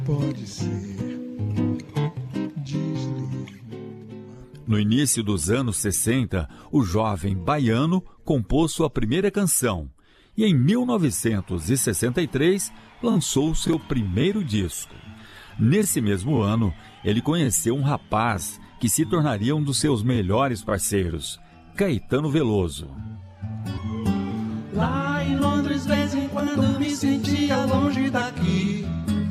Pode ser. No início dos anos 60, o jovem baiano compôs sua primeira canção e em 1963 lançou seu primeiro disco. Nesse mesmo ano, ele conheceu um rapaz que se tornaria um dos seus melhores parceiros, Caetano Veloso. Lá em Londres, vez em quando me sentia longe daqui.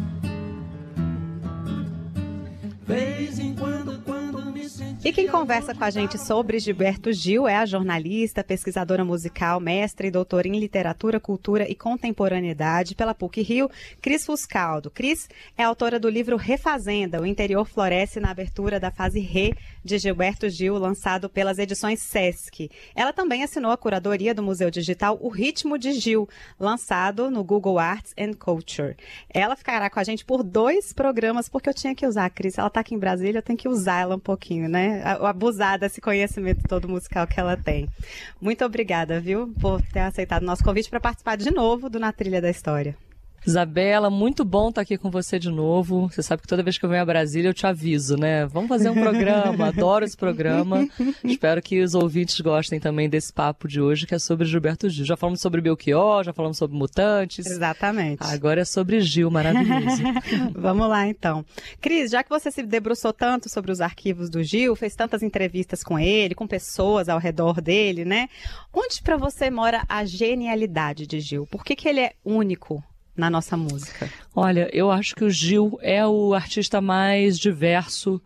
Vez em quando me sentia. E quem conversa com a gente sobre Gilberto Gil é a jornalista, pesquisadora musical, mestre e doutora em literatura, cultura e contemporaneidade pela PUC-Rio, Cris Fuscaldo. Cris é autora do livro Refazenda, O Interior Floresce na abertura da fase Re de Gilberto Gil, lançado pelas edições Sesc. Ela também assinou a curadoria do Museu Digital O Ritmo de Gil, lançado no Google Arts and Culture. Ela ficará com a gente por 2 programas, porque eu tinha que usar, Cris. Ela está aqui em Brasília, eu tenho que usar ela um pouquinho, né? Abusar desse conhecimento todo musical que ela tem. Muito obrigada, viu, por ter aceitado o nosso convite para participar de novo do Na Trilha da História. Isabela, muito bom estar aqui com você de novo. Você sabe que toda vez que eu venho a Brasília eu te aviso, né? Vamos fazer um programa, adoro esse programa. Espero que os ouvintes gostem também desse papo de hoje, que é sobre Gilberto Gil. Já falamos sobre Belchior, já falamos sobre Mutantes. Exatamente. Agora é sobre Gil, maravilhoso. Vamos lá, então. Cris, já que você se debruçou tanto sobre os arquivos do Gil, fez tantas entrevistas com ele, com pessoas ao redor dele, né? Onde para você mora a genialidade de Gil? Por que ele é único na nossa música? Olha, eu acho que o Gil é o artista mais diverso,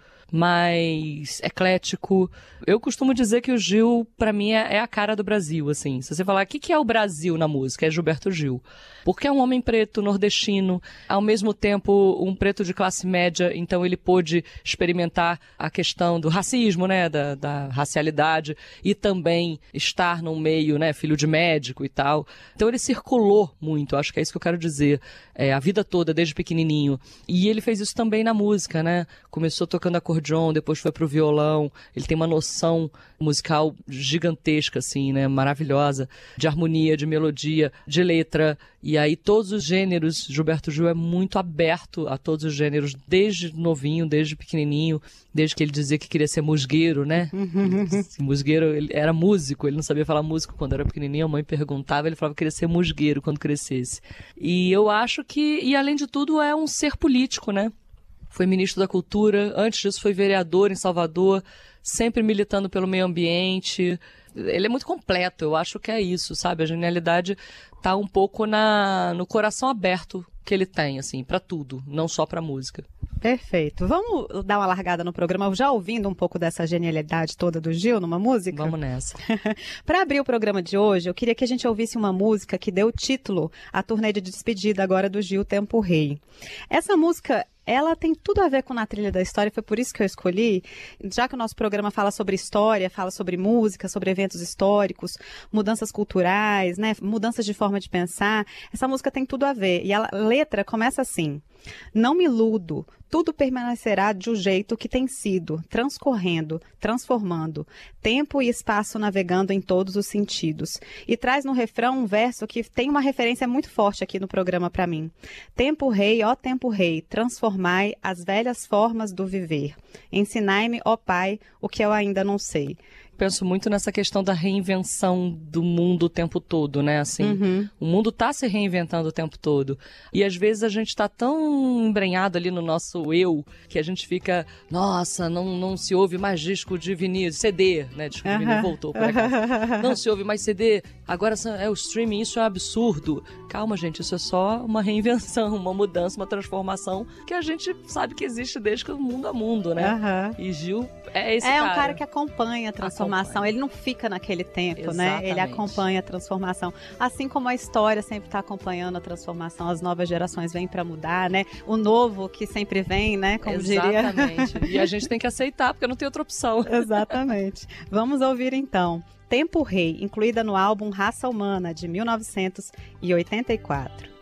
mais eclético. Eu costumo dizer que o Gil, pra mim, é a cara do Brasil, assim. Se você falar, o que é o Brasil na música? É Gilberto Gil. Porque é um homem preto, nordestino, ao mesmo tempo um preto de classe média, então ele pôde experimentar a questão do racismo, né, da racialidade, e também estar num meio, né, filho de médico e tal. Então ele circulou muito, acho que é isso que eu quero dizer, a vida toda, desde pequenininho. E ele fez isso também na música, né? Começou tocando acordeon, depois foi pro violão. Ele tem uma noção musical gigantesca, assim, né, maravilhosa, de harmonia, de melodia, de letra. E aí todos os gêneros, Gilberto Gil é muito aberto a todos os gêneros, desde novinho, desde pequenininho, desde que ele dizia que queria ser musgueiro, né? Musgueiro, ele era músico, ele não sabia falar músico quando era pequenininho, a mãe perguntava, ele falava que queria ser musgueiro quando crescesse. E eu acho que, e além de tudo, é um ser político, né? Foi ministro da Cultura, antes disso foi vereador em Salvador, sempre militando pelo meio ambiente. Ele é muito completo, eu acho que é isso, sabe? A genialidade tá um pouco no coração aberto que ele tem, assim, para tudo, não só para música. Perfeito. Vamos dar uma largada no programa, já ouvindo um pouco dessa genialidade toda do Gil numa música? Vamos nessa. Para abrir o programa de hoje, eu queria que a gente ouvisse uma música que deu título à turnê de despedida agora do Gil, Tempo Rei. Essa música, ela tem tudo a ver com Na Trilha da História, foi por isso que eu escolhi, já que o nosso programa fala sobre história, fala sobre música, sobre eventos históricos, mudanças culturais, né, mudanças de forma de pensar, essa música tem tudo a ver. E a letra começa assim: não me iludo, tudo permanecerá de um jeito que tem sido, transcorrendo, transformando, tempo e espaço navegando em todos os sentidos. E traz no refrão um verso que tem uma referência muito forte aqui no programa para mim. Tempo rei, ó tempo rei, transformai as velhas formas do viver. Ensinai-me, ó Pai, o que eu ainda não sei. Penso muito nessa questão da reinvenção do mundo o tempo todo, né? Assim, o mundo está se reinventando o tempo todo. E às vezes a gente está tão embrenhado ali no nosso eu, que a gente fica, nossa, não se ouve mais disco de vinil, CD, né? Disco de vinil voltou por aqui. Não se ouve mais CD, agora é o streaming, isso é um absurdo. Calma, gente, isso é só uma reinvenção, uma mudança, uma transformação que a gente sabe que existe desde que o mundo é mundo, né? E Gil é esse cara. É um cara que acompanha a transformação. Ele não fica naquele tempo, Exatamente. né? Ele acompanha a transformação. Assim como a história sempre está acompanhando a transformação, as novas gerações vêm para mudar, né? O novo que sempre vem, né? Como Exatamente. diria. E a gente tem que aceitar, porque não tem outra opção. Exatamente. Vamos ouvir então Tempo Rei, incluída no álbum Raça Humana, de 1984.